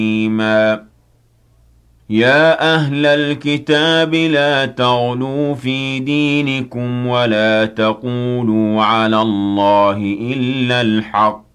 حَمِيمًا يَا أَهْلَ الْكِتَابِ لَا تَغْلُوا فِي دِينِكُمْ وَلَا تَقُولُوا عَلَى اللَّهِ إِلَّا الْحَقَّ